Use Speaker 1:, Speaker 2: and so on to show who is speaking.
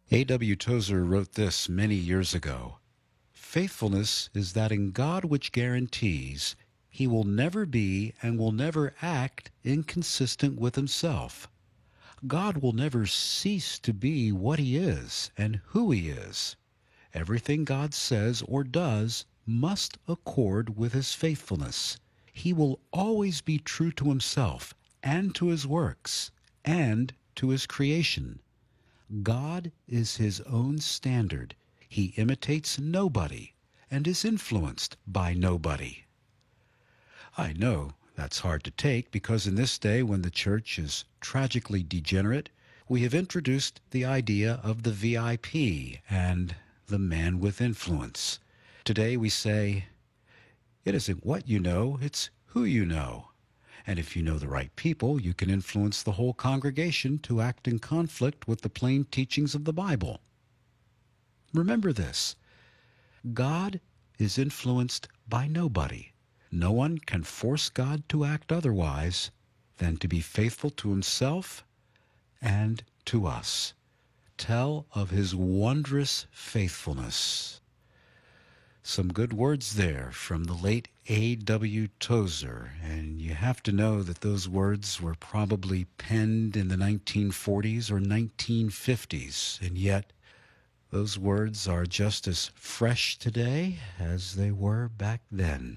Speaker 1: A.W. Tozer wrote this many years ago. Faithfulness is that in God which guarantees he will never be and will never act inconsistent with himself. God will never cease to be what he is and who he is. Everything God says or does must accord with his faithfulness. He will always be true to himself and to his works and to his creation. God is his own standard. He imitates nobody and is influenced by nobody. I know that's hard to take because in this day when the church is tragically degenerate, we have introduced the idea of the VIP and the man with influence. Today we say, it isn't what you know, it's who you know. And if you know the right people, you can influence the whole congregation to act in conflict with the plain teachings of the Bible. Remember this. God is influenced by nobody. No one can force God to act otherwise than to be faithful to himself and to us. Tell of his wondrous faithfulness. Some good words there from the late A.W. Tozer, and you have to know that those words were probably penned in the 1940s or 1950s, and yet those words are just as fresh today as they were back then.